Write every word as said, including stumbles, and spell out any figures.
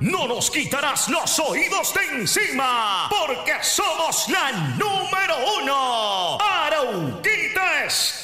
no nos quitarás los oídos de encima, porque somos la número uno. Arauquita